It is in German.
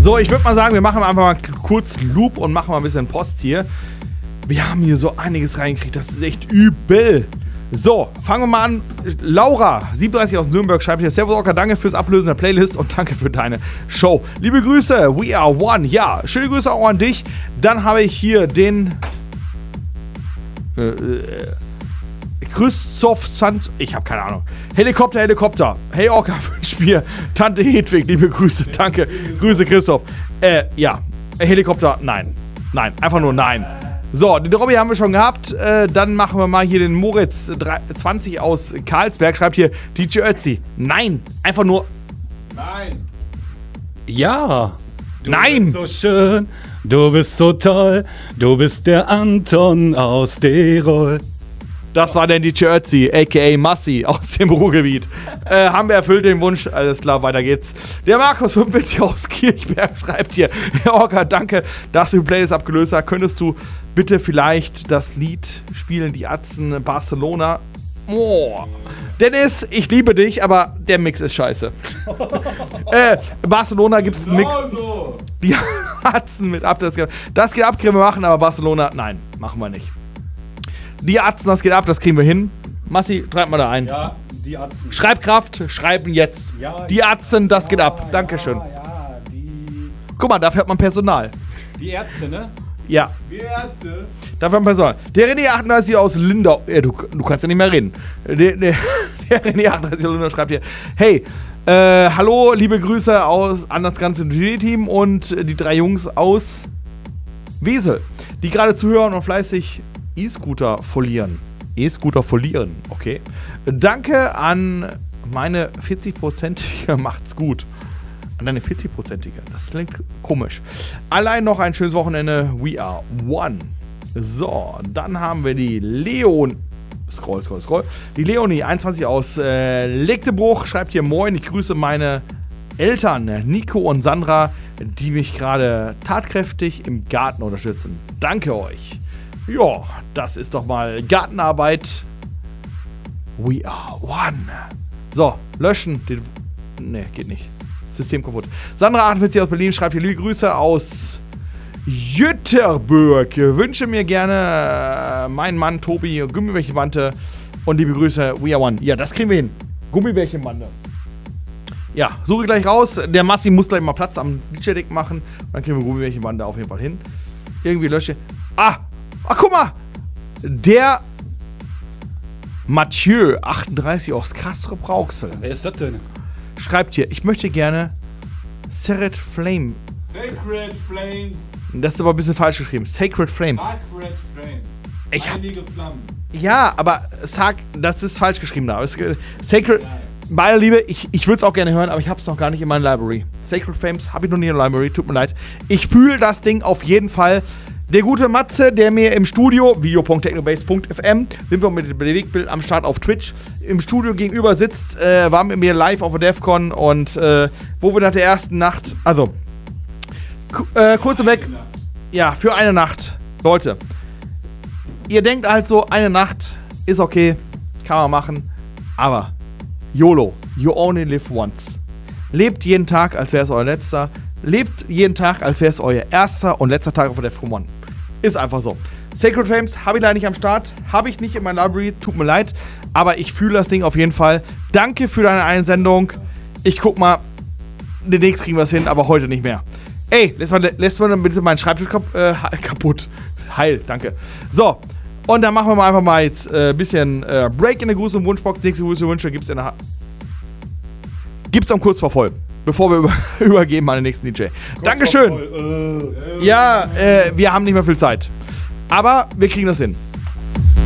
So, ich würde mal sagen, wir machen einfach mal kurz Loop und machen mal ein bisschen Post hier. Wir haben hier so einiges reingekriegt, das ist echt übel. So, fangen wir mal an. Laura, 37 aus Nürnberg, schreibt hier: Servus Orca, danke fürs Ablösen der Playlist und danke für deine Show. Liebe Grüße, we are one. Ja, schöne Grüße auch an dich. Dann habe ich hier den Christoph Sanz, ich habe keine Ahnung. Helikopter. Hey Orca, wünsch mir Tante Hedwig, liebe Grüße, danke. Grüße Christoph. Ja, Helikopter, nein. Nein, einfach nur nein. So, den Robby haben wir schon gehabt. Dann machen wir mal hier den Moritz 20 aus Karlsberg. Schreibt hier DJ Ötzi. Nein, einfach nur. Nein. Ja. Nein. Du bist so schön, du bist so toll, du bist der Anton aus Derol. Das war der DJ Ötzi, a.k.a. Massi aus dem Ruhrgebiet. Haben wir erfüllt den Wunsch. Alles klar, weiter geht's. Der Markus 45 aus Kirchberg schreibt hier: Herr Orca, danke, dass du die Playlist abgelöst hast. Könntest du bitte vielleicht das Lied spielen, die Atzen Barcelona? Oh. Dennis, ich liebe dich, aber der Mix ist scheiße. Barcelona gibt es einen Mix. So. Die Atzen mit ab. Das geht ab, können wir machen, aber Barcelona, nein, machen wir nicht. Die Atzen, das geht ab, das kriegen wir hin. Massi, treib mal da ein. Ja, die Atzen. Schreibkraft, schreiben jetzt. Ja, die Atzen, das geht ab. Dankeschön. Ja, Guck mal, dafür hat man Personal. die Ärzte, ne? Ja, Die Ärzte. dafür hat man Personal. Der René 38 aus Lindau. Du kannst ja nicht mehr reden. Der René 38 aus Lindau schreibt hier: Hey, hallo, liebe Grüße an das ganze Team und die 3 Jungs aus Wesel, die gerade zuhören und fleißig E-Scooter folieren. Okay. Danke an meine 40-prozentige, macht's gut. An deine 40-prozentige, das klingt komisch. Allein noch ein schönes Wochenende, we are one. So, dann haben wir die Scroll. Die Leonie, 21 aus Legtebruch, schreibt hier: Moin, ich grüße meine Eltern, Nico und Sandra, die mich gerade tatkräftig im Garten unterstützen. Danke euch. Ja, das ist doch mal Gartenarbeit. We are one. So, löschen. Ne, geht nicht. System kaputt. Sandra 48 aus Berlin schreibt hier: Liebe Grüße aus Jüterburg. Wünsche mir gerne meinen Mann Tobi Gummibärchenbande und liebe Grüße, we are one. Ja, das kriegen wir hin. Gummibärchenbande. Ja, suche gleich raus. Der Massi muss gleich mal Platz am DJ-Deck machen. Dann kriegen wir Gummibärchenbande auf jeden Fall hin. Irgendwie lösche. Guck mal! Der Mathieu, 38 aus Castrop-Rauxel. Wer ist das denn? Schreibt hier: Ich möchte gerne Sacred Flame. Sacred Flames. Das ist aber ein bisschen falsch geschrieben. Sacred Flame. Sacred Flames. Heilige Flammen. Ja, aber das ist falsch geschrieben da. Sacred. Meine Liebe, ich würde es auch gerne hören, aber ich habe es noch gar nicht in meiner Library. Sacred Flames habe ich noch nie in der Library, tut mir leid. Ich fühle das Ding auf jeden Fall. Der gute Matze, der mir im Studio, video.technobase.fm, sind wir mit dem Bewegtbild am Start auf Twitch, im Studio gegenüber sitzt, war mit mir live auf der DEFCON und wo wir nach der ersten Nacht, also, kurz und weg, ja, für eine Nacht, Leute, ihr denkt halt so, eine Nacht ist okay, kann man machen, aber YOLO, you only live once. Lebt jeden Tag, als wäre es euer letzter. Lebt jeden Tag, als wäre es euer erster und letzter Tag auf der DEFCON 1. Ist einfach so. Sacred Flames habe ich leider nicht am Start. Habe ich nicht in meiner Library. Tut mir leid. Aber ich fühle das Ding auf jeden Fall. Danke für deine Einsendung. Ich guck mal. Demnächst kriegen wir es hin, aber heute nicht mehr. Ey, lässt man bitte meinen Schreibtisch kaputt. Heil, danke. So. Und dann machen wir mal einfach mal jetzt ein bisschen Break in der Gruß- und Wunschbox. Nächste Grüße und Wünsche gibt's am kurz vor voll. Bevor wir übergeben an den nächsten DJ. Dankeschön. Ja, wir haben nicht mehr viel Zeit. Aber wir kriegen das hin.